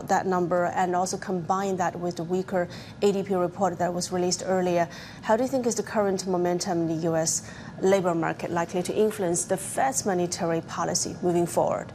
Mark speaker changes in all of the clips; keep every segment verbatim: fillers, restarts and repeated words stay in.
Speaker 1: that number and also combine that with the weaker A D P report that was released earlier, how do you think is the current momentum in the U S labor market likely to influence the Fed's monetary policy moving forward?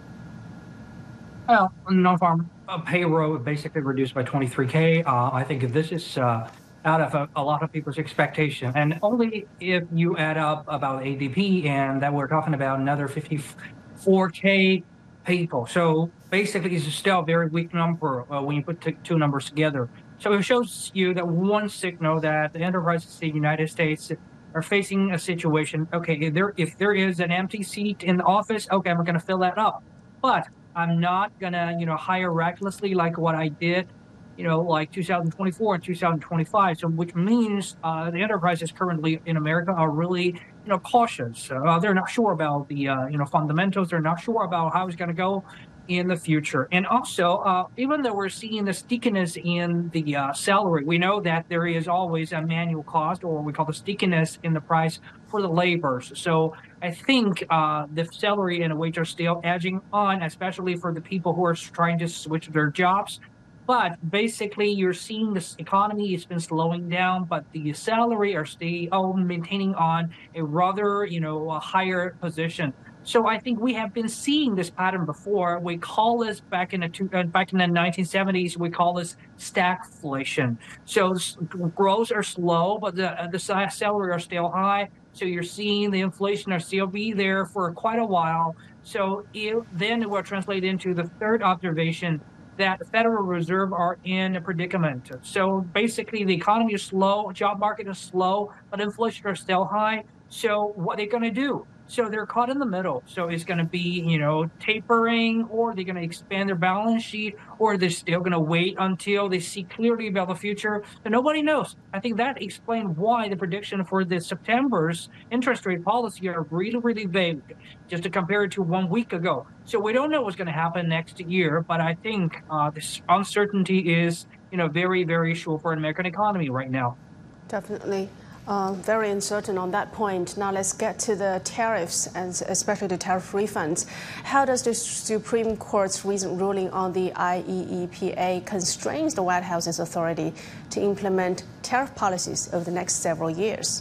Speaker 2: Well, non-farm uh, payroll basically reduced by twenty-three K. Uh, I think this is uh, out of a, a lot of people's expectation, and only if you add up about A D P and that we're talking about another fifty-four K people. So basically, it's still a very weak number uh, when you put t- two numbers together. So it shows you that one signal that the enterprises in the United States are facing a situation. Okay, if there if there is an empty seat in the office, okay, we're going to fill that up, but I'm not gonna, you know, hire recklessly like what I did, you know, like two thousand twenty-four and two thousand twenty-five. So, which means uh, the enterprises currently in America are really, you know, cautious. Uh, they're not sure about the, uh, you know, fundamentals. They're not sure about how it's going to go in the future. And also, uh, even though we're seeing the stickiness in the uh, salary, we know that there is always a manual cost, or what we call the stickiness in the price for the laborers. So I think uh, the salary and wage are still edging on, especially for the people who are trying to switch their jobs. But basically, you're seeing this economy has been slowing down, but the salary are still oh, maintaining on a rather, you know, a higher position. So I think we have been seeing this pattern before. We call this back in the two, uh, back in the nineteen seventies. We call this stagflation. So s- growths are slow, but the uh, the sa- salary are still high. So you're seeing the inflation are still be there for quite a while. So it, then it will translate into the third observation that the Federal Reserve are in a predicament. So basically, the economy is slow, job market is slow, but inflation are still high. So what are they going to do? So they're caught in the middle. So it's going to be, you know, tapering, or they're going to expand their balance sheet, or they're still going to wait until they see clearly about the future. So nobody knows. I think that explains why the prediction for the September's interest rate policy are really, really vague, just to compare it to one week ago. So we don't know what's going to happen next year, but I think uh, this uncertainty is, you know, very, very sure for an American economy right now.
Speaker 1: Definitely. Uh, very uncertain on that point. Now let's get to the tariffs, and especially the tariff refunds. How does the Supreme Court's recent ruling on the I E E P A constrains the White House's authority to implement tariff policies over the next several years?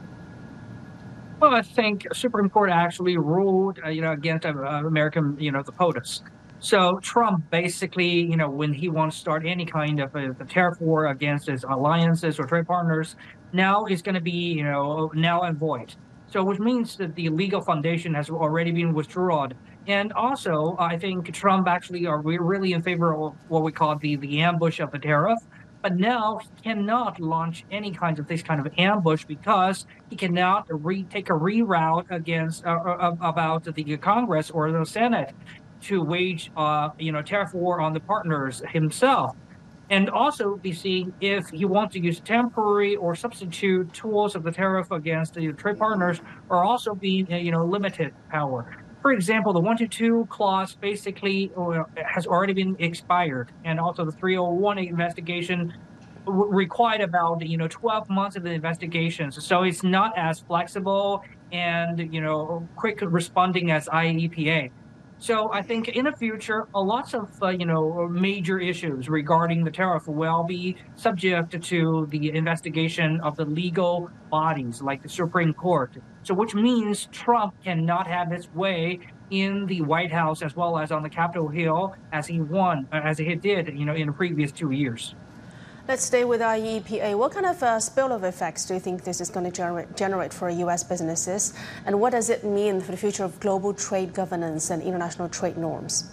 Speaker 2: Well, I think Supreme Court actually ruled, uh, you know, against uh, American, you know, the POTUS. So Trump basically, you know, when he wants to start any kind of a, a tariff war against his alliances or trade partners, now is going to be, you know, null and void. So which means that the legal foundation has already been withdrawn. And also, I think Trump actually are re- really in favor of what we call the, the ambush of the tariff. But now he cannot launch any kinds of this kind of ambush because he cannot re- take a reroute against uh, uh, about the Congress or the Senate to wage, uh, you know, tariff war on the partners himself. And also be seeing if he wants to use temporary or substitute tools of the tariff against the trade partners are also being, uh, you know, limited power. For example, the one to two clause basically uh, has already been expired, and also the three oh one investigation required about, you know, twelve months of the investigations. So it's not as flexible and, you know, quick responding as I E P A. So I think in the future, a lots of uh, you know major issues regarding the tariff will be subject to the investigation of the legal bodies like the Supreme Court. So which means Trump cannot have his way in the White House as well as on the Capitol Hill as he won, uh, as he did, you know, in the previous two years.
Speaker 1: Let's stay with I E P A. What kind of uh, spillover effects do you think this is going to generate, generate for U S businesses? And what does it mean for the future of global trade governance and international trade norms?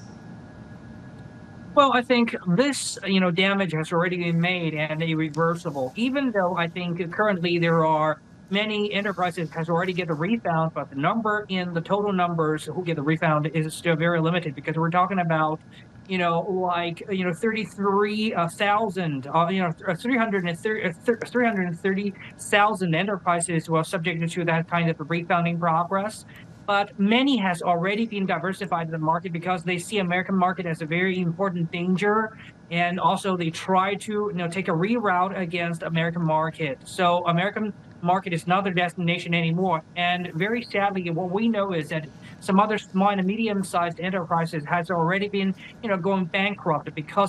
Speaker 2: Well, I think this, you know, damage has already been made and irreversible, even though I think currently there are many enterprises has already get the refund, but the number in the total numbers who get the refund is still very limited because we're talking about, you know, like, you know, thirty-three thousand, uh, you know, three hundred thirty, three hundred thirty thousand enterprises were subjected to that kind of refunding progress. But many has already been diversified in the market because they see American market as a very important danger, and also they try to, you know, take a reroute against American market. So American market is not their destination anymore. And very sadly, what we know is that some other small and medium-sized enterprises has already been, you know, going bankrupt because